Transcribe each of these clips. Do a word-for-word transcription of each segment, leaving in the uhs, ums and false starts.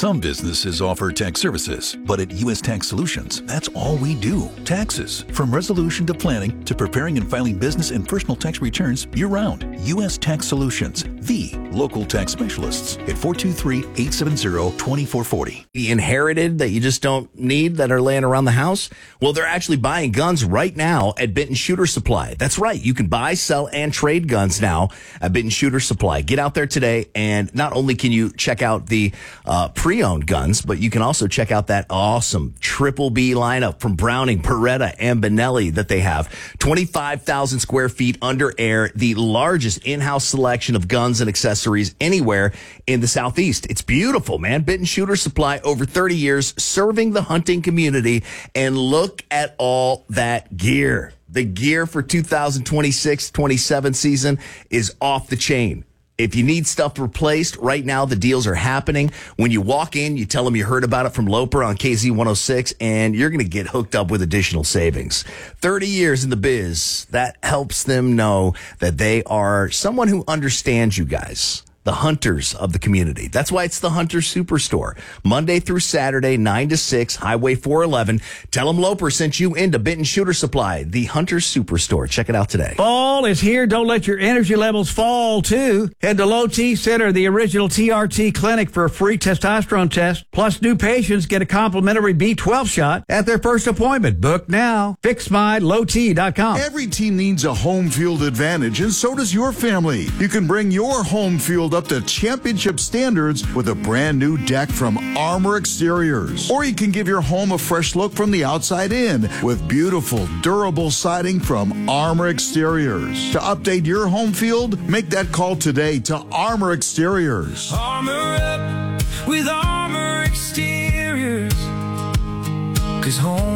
Some businesses offer tax services, but at U S Tax Solutions, that's all we do. Taxes. From resolution to planning to preparing and filing business and personal tax returns year-round. U S Tax Solutions, the local tax specialists at four two three, eight seven zero, two four four zero. The inherited that you just don't need that are laying around the house? Well, they're actually buying guns right now at Benton Shooter Supply. That's right. You can buy, sell, and trade guns now at Benton Shooter Supply. Get out there today, and not only can you check out the uh, pre-owned guns, but you can also check out that awesome Triple B lineup from Browning, Beretta, and Benelli that they have. twenty-five thousand square feet under air, the largest in-house selection of guns and accessories anywhere in the Southeast. It's beautiful, man. Benton Shooter Supply, over thirty years serving the hunting community, and look at all that gear. The gear for two thousand twenty-six twenty-seven season is off the chain. If you need stuff replaced, right now the deals are happening. When you walk in, you tell them you heard about it from Loper on K Z one oh six, and you're going to get hooked up with additional savings. thirty years in the biz, that helps them know that they are someone who understands you guys. The hunters of the community. That's why it's the Hunter Superstore. Monday through Saturday, nine to six, Highway four eleven. Tell them Loper sent you into Benton Shooter Supply, the Hunter Superstore. Check it out today. Fall is here. Don't let your energy levels fall, too. Head to Low T Center, the original T R T clinic, for a free testosterone test. Plus, new patients get a complimentary B twelve shot at their first appointment. Book now. fix my low t dot com. Every team needs a home field advantage, and so does your family. You can bring your home field up to championship standards with a brand new deck from Armor Exteriors. Or you can give your home a fresh look from the outside in with beautiful, durable siding from Armor Exteriors. To update your home field, make that call today to Armor Exteriors. Armor up with Armor Exteriors, 'cause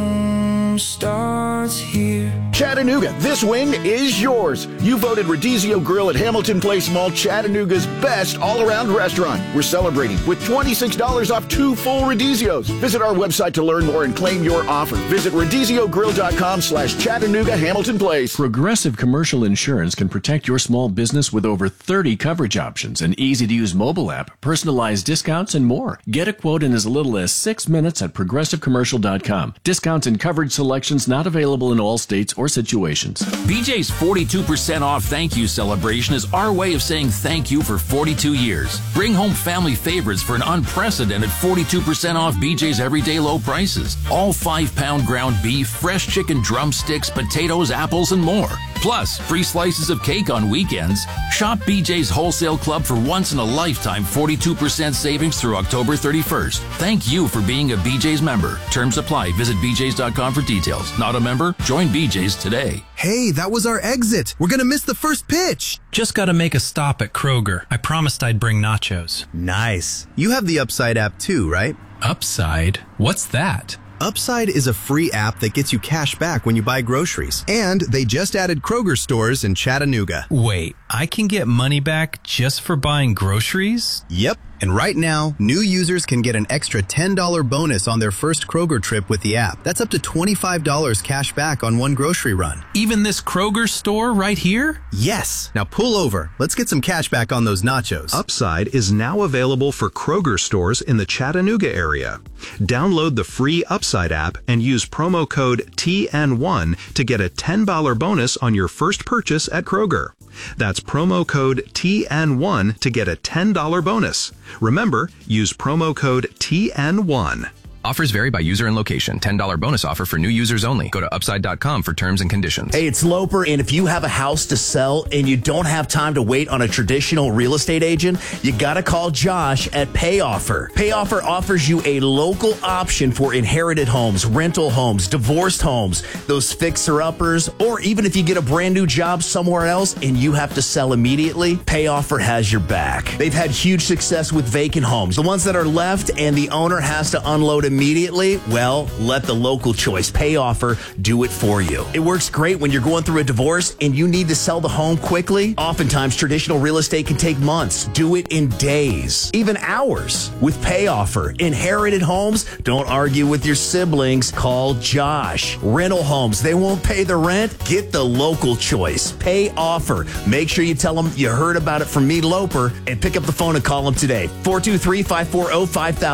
home starts here. Chattanooga, this wing is yours. You voted Rodizio Grill at Hamilton Place Mall Chattanooga's best all-around restaurant. We're celebrating with twenty-six dollars off two full Rodizios. Visit our website to learn more and claim your offer. Visit rodizio grill dot com slash Chattanooga Hamilton Place. Progressive Commercial Insurance can protect your small business with over thirty coverage options, an easy-to-use mobile app, personalized discounts, and more. Get a quote in as little as six minutes at progressive commercial dot com. Discounts and coverage selections not available in all states or situations. B J's forty-two percent off thank you celebration is our way of saying thank you for forty-two years. Bring home family favorites for an unprecedented forty-two percent off B J's everyday low prices. All five pound ground beef, fresh chicken drumsticks, potatoes, apples, and more. Plus, free slices of cake on weekends. Shop B J's Wholesale Club for once-in-a-lifetime forty-two percent savings through October thirty-first. Thank you for being a B J's member. Terms apply. Visit b j's dot com for details. Not a member? Join B J's today. Hey, that was our exit. We're gonna miss the first pitch. Just gotta make a stop at Kroger. I promised I'd bring nachos. Nice. You have the Upside app too, right? Upside? What's that? Upside is a free app that gets you cash back when you buy groceries. And they just added Kroger stores in Chattanooga. Wait, I can get money back just for buying groceries? Yep. And right now, new users can get an extra ten dollars bonus on their first Kroger trip with the app. That's up to twenty-five dollars cash back on one grocery run. Even this Kroger store right here? Yes. Now pull over. Let's get some cash back on those nachos. Upside is now available for Kroger stores in the Chattanooga area. Download the free Upside app and use promo code T N one to get a ten dollars bonus on your first purchase at Kroger. That's promo code T N one to get a ten dollars bonus. Remember, use promo code T N one. Offers vary by user and location. ten dollars bonus offer for new users only. Go to upside dot com for terms and conditions. Hey, it's Loper, and if you have a house to sell and you don't have time to wait on a traditional real estate agent, you gotta call Josh at PayOffer. PayOffer offers you a local option for inherited homes, rental homes, divorced homes, those fixer-uppers, or even if you get a brand new job somewhere else and you have to sell immediately, PayOffer has your back. They've had huge success with vacant homes. The ones that are left and the owner has to unload immediately. Immediately, well, let the local choice PayOffer do it for you. It works great when you're going through a divorce and you need to sell the home quickly. Oftentimes, traditional real estate can take months. Do it in days, even hours with PayOffer. Inherited homes, don't argue with your siblings. Call Josh. Rental homes, they won't pay the rent. Get the local choice. PayOffer. Make sure you tell them you heard about it from me, Loper, and pick up the phone and call them today. four two three, five four zero, five thousand.